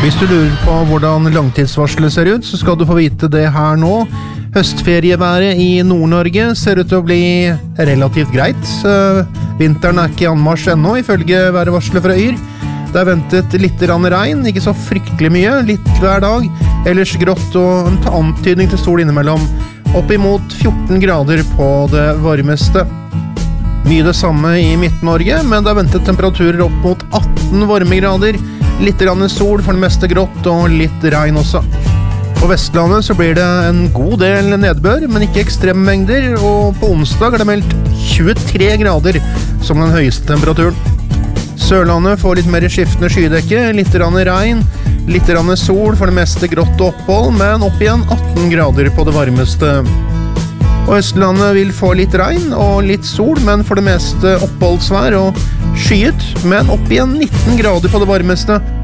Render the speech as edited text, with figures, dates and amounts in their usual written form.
Hvis du lurer på hvordan langtidsvarselet ser ut, så skal du få vite det her nå. Høstferieværet i Nord-Norge ser ut til å bli relativt greit. Vinteren er ikke i anmarsj ennå, ifølge værvarselet fra Yr. Det er ventet litt regn, ikke så fryktelig mye, litt hver dag. Ellers grått og en antydning til sol innimellom. Opp imot 14 grader på det varmeste. Mye det samme i Midt-Norge, men det er ventet temperaturer opp mot 18 varmegrader. Litt sol, for det meste grått, og litt regn også. På Vestlandet så blir det en god del nedbør, men ikke ekstreme mengder, og på onsdag er det meldt 23 grader som den høyeste temperaturen. Sørlandet får litt mer skiftende skydekke, litt regn, litt sol, for det meste grått og opphold, men opp igjen 18 grader på det varmeste. Og Østlandet vil få litt regn og litt sol, men for det meste oppholdsvær og skyet, men opp igjen 19 grader på det varmeste.